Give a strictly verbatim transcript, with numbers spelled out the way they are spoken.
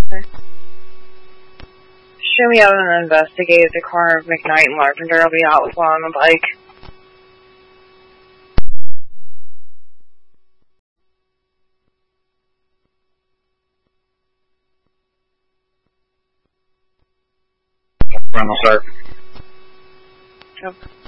Show me out and investigate the car of McKnight and Larpenter. I'll be out with one on the bike. Run will start. Yep.